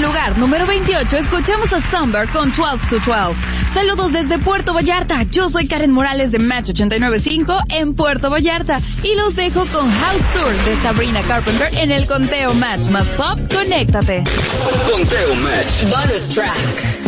lugar número 28 escuchamos a Somber con 12 to 12. Saludos desde Puerto Vallarta. Yo soy Karen Morales de Match 89.5 en Puerto Vallarta y los dejo con House Tour de Sabrina Carpenter en el conteo Match más Pop. Conéctate. Conteo Match. Bonus track.